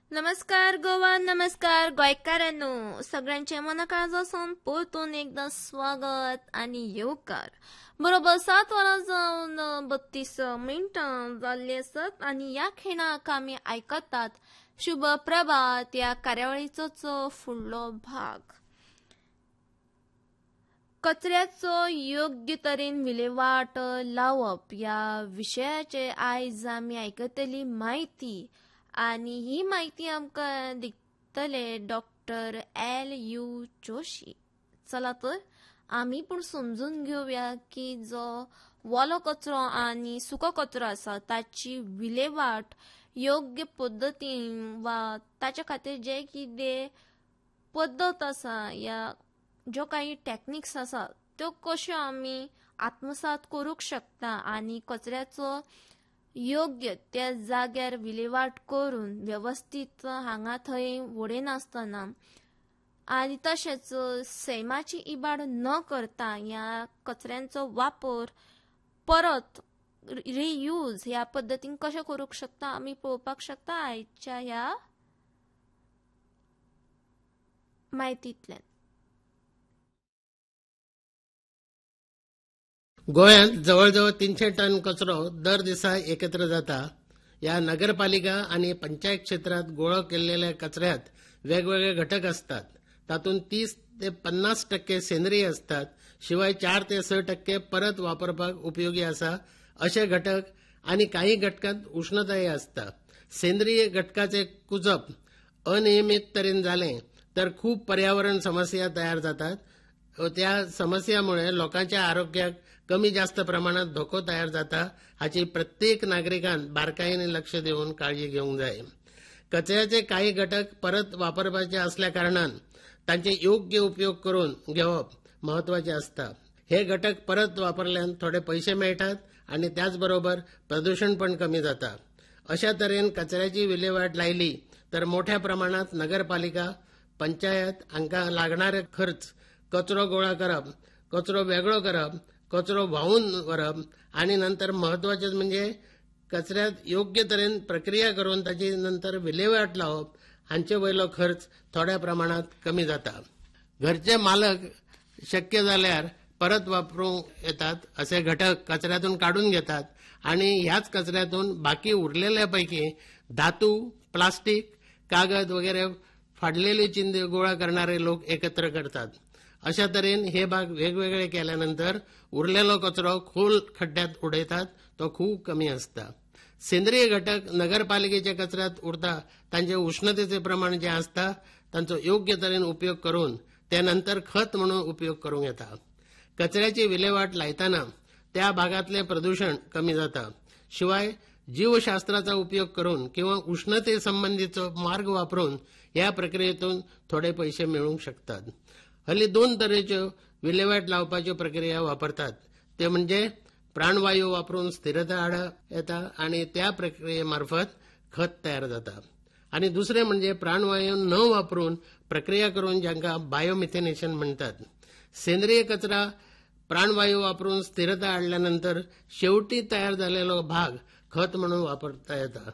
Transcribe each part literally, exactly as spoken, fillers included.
नमस्कार गोवा, नमस्कार गोंयकारांनो. सगळ्यांचे मनाकाळजासून परतून एकदा स्वागत आणि येवकार. बरोबर सात वरां जावन बत्तीस मिनटां जाल्ली आसात आणि या खिणाक आमी आयकतात शुभ प्रभात या कार्यावळीचो फुडलो भाग. कचऱ्याचो योग्य तरेन विलेवाट लावप या विशयाचे आयज आमी आयकतली माहिती. आणि ही माहिती आमकां दितले डॉक्टर एल यू जोशी. चला तर आमी पण समजून घेवया की जो वोलो कचरो आणि सुको कचरो आसा ताची विलेवाट योग्य पद्दतीन वा ताचे खातीर जे कितें पद्दत आसा या ज्यो काही टॅक्निक्स आसा त्यो कश्यो आमी आत्मसात करूंक शकता आणि कचऱ्याचो योग्य त्या जाग्यार विलेवाट करून व्यवस्थित हांगा थंय उडयनासतना आणि तशेंच सैमाची इबाड न करता या कचऱ्यांचो वापर परत रियूज ह्या पद्दतीन कशें करूंक शकता आमी पळोवपाक शकता आयच्या ह्या माहितींतल्यान. गोंयांत जवळजवळ तीनशे टन कचरो दर दिसा एकत्र जाता. या नगरपालिका आणि पंचायत क्षेत्रात गोळा केलेल्या कचऱ्यात वेगवेगळे घटक असतात. तातूंत तीस ते पन्नास टक्के सेंद्रिय असतात. शिवाय चार ते स टक्के परत वापरपाक उपयोगी आसा असे घटक आणि काही घटकांत उष्णताय असता. सेंद्रिय घटकाचे कुजप अनियमित तरेन जाले तर खूप पर्यावरण समस्या तयार जातात. त्या समस्यामुळे लोकांच्या आरोग्याक कमी जास्त प्रमाणात धोको तयार जाता. हाची प्रत्येक नागरिकान बारकायेने लक्ष देऊन काळजी घेवंक जाय. कचऱ्याचे काही घटक परत वापरपाचे असल्या कारणान तांचे योग्य उपयोग करून घेवप महत्वाचे असता. हे घटक परत वापरल्यान थोडे पैसे मेळटात आणि त्याचबरोबर प्रदूषण पण कमी जाता. अशा तरेन कचऱ्याची विल्हेवाट लायली तर मोठ्या प्रमाणात नगरपालिका पंचायत हांका लागणारे खर्च, कचरो गोळा करप, कचरो वेगळो करप, कचरो व्हावून व्हरप आणि नंतर महत्वाचे म्हणजे कचऱ्यात योग्य तरेन प्रक्रिया करून ताची नंतर विल्हेवाट लावप हांचे वयलो खर्च थोड्या प्रमाणात कमी जाता. घरचे मालक शक्य जाल्यार परत वापरूंक येतात असे घटक कचऱ्यातून काढून घेतात आणि ह्याच कचऱ्यातून बाकी उरलेल्यापैकी धातू, प्लास्टिक, कागद वगैरे फाडलेली चिंदी गोळा करणारे लोक एकत्र करतात. अशा तरेन हे भाग वेगवेगळे केल्यानंतर उरलेलो कचरो खोल खड्ड्यात उडयतात. तो खूप कमी असता. सेंद्रिय घटक नगरपालिकेच्या कचऱ्यात उरता तांचे उष्णतेचे प्रमाण जे असता तांचो योग्य तरेन उपयोग करून त्यानंतर खत म्हणून उपयोग करूंक येता. कचऱ्याची विल्हेवाट लायतना त्या भागातले प्रदूषण कमी जाता. शिवाय जीवशास्त्राचा उपयोग करून किंवा उष्णते संबंधीचो मार्ग वापरून या प्रक्रियेतून थोडे पैसे मिळू शकतात. हल्ली दोन तरेच्यो विल्हेवाट लावपाच्यो प्रक्रिया वापरतात. ते म्हणजे प्राणवायू वापरून स्थिरता हाडा येता आणि त्या प्रक्रियेमार्फत खत तयार जाता. आणि दुसरे म्हणजे प्राणवायू न वापरून प्रक्रिया करून ज्यांका बायोमिथेनेशन म्हणतात. सेंद्रिय कचरा प्राणवायू वापरून स्थिरता हाडल्यानंतर शेवटी तयार झालेलो भाग खत म्हणून वापरता येता.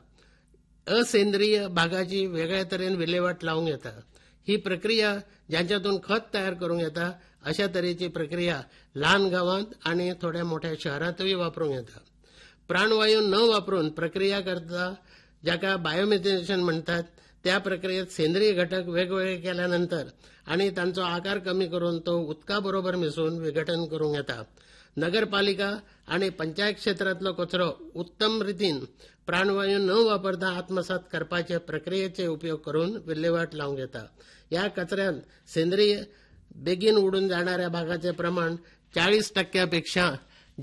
असेंद्रिय भागाची वेगळ्या तरेन विल्हेवाट लावूंक येता. ही प्रक्रिया ज्यांच्यातून खत तयार करूंक येता अशा तरेची प्रक्रिया लहान गावांत आणि थोड्या मोठ्या शहरांतूय वापरूंक येता. प्राणवायू न वापरून प्रक्रिया करता ज्याका बायोमिथेनेशन म्हणतात त्या प्रक्रियेत सेंद्रिय घटक वेगवेगळे केल्यानंतर आणि तांचो आकार कमी करून तो उदकाबरोबर मिसळून विघटन करूंक येता. नगरपालिका आणि पंचायत क्षेत्रातलो कचरो उत्तम रितीन प्राणवायू न वापरता आत्मसात करपाचे प्रक्रियेचे उपयोग करून विल्हेवाट लावूंक येता. या कचऱ्यात सेंद्रिय बेगीन उडून जाणाऱ्या भागाचे प्रमाण चाळीस टक्क्यापेक्षा